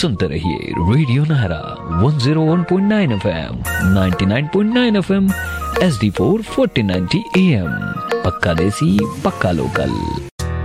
सुनते रहिए radio Nahra 101.9 FM, 99.9 FM, HD4 1490 AM। पक्का देसी पक्का लोकल।